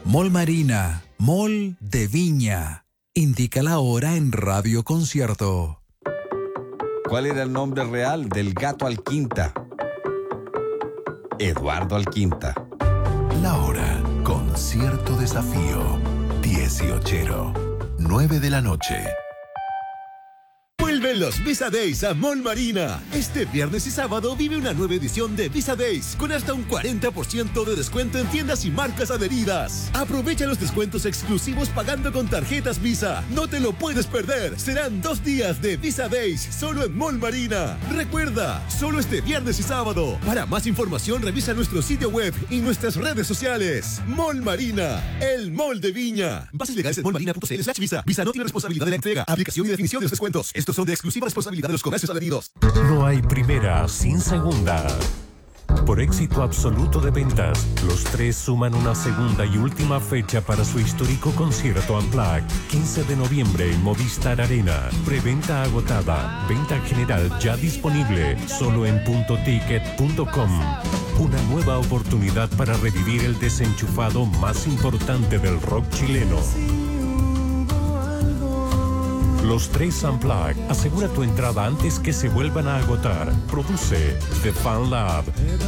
Mall Marina, Mall de Viña. Indica la hora en Radio Concierto. ¿Cuál era el nombre real del gato Alquinta? Eduardo Alquinta. La hora, Concierto Desafío, 18:00, 9 de la noche. Vuelven los Visa Days a Mall Marina. Este viernes y sábado vive una nueva edición de Visa Days con hasta un 40% de descuento en tiendas y marcas adheridas. Aprovecha los descuentos exclusivos pagando con tarjetas Visa. No te lo puedes perder. Serán 2 días de Visa Days solo en Mall Marina. Recuerda, solo este viernes y sábado. Para más información revisa nuestro sitio web y nuestras redes sociales. Mall Marina, el mall de Viña. Bases legales en mallmarina.cl/visa. Visa no tiene responsabilidad de la entrega, aplicación y definición de los descuentos. Estos son de exclusiva responsabilidad de los comercios adheridos. No hay primera sin segunda. Por éxito absoluto de ventas, los tres suman una segunda y última fecha para su histórico concierto Unplugged. 15 de noviembre en Movistar Arena. Preventa agotada. Venta general ya disponible. Solo en puntoticket.com. Una nueva oportunidad para revivir el desenchufado más importante del rock chileno. Los tres Unplugged. Asegura tu entrada antes que se vuelvan a agotar. Produce The Fan Lab.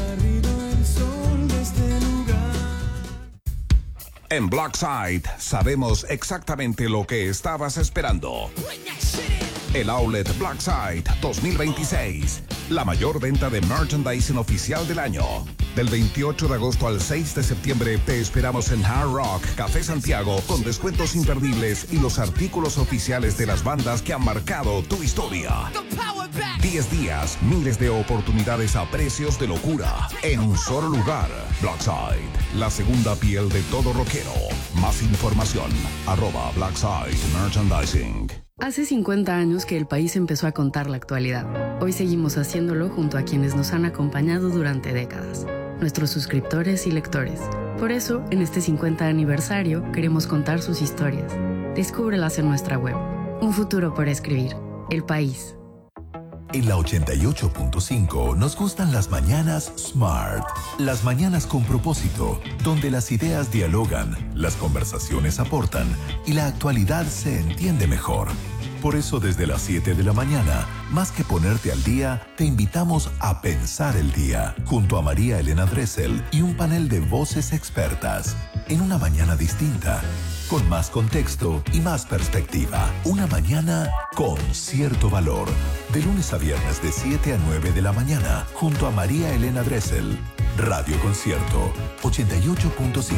En Blackside sabemos exactamente lo que estabas esperando. El Outlet Blackside 2026. La mayor venta de merchandising oficial del año. Del 28 de agosto al 6 de septiembre te esperamos en Hard Rock Café Santiago con descuentos imperdibles y los artículos oficiales de las bandas que han marcado tu historia. 10 días, miles de oportunidades a precios de locura en un solo lugar. Blackside, la segunda piel de todo rockero. Más información, @Blackside Merchandising. Hace 50 años que el país empezó a contar la actualidad. Hoy seguimos haciéndolo junto a quienes nos han acompañado durante décadas, nuestros suscriptores y lectores. Por eso, en este 50 aniversario, queremos contar sus historias. Descúbrelas en nuestra web. Un futuro por escribir. El País. En la 88.5 nos gustan las mañanas Smart. Las mañanas con propósito, donde las ideas dialogan, las conversaciones aportan y la actualidad se entiende mejor. Por eso desde las 7 de la mañana, más que ponerte al día, te invitamos a pensar el día, junto a María Elena Dressel y un panel de voces expertas. En una mañana distinta, con más contexto y más perspectiva. Una mañana con cierto valor. De lunes a viernes de 7 a 9 de la mañana, junto a María Elena Dressel. Radio Concierto 88.5.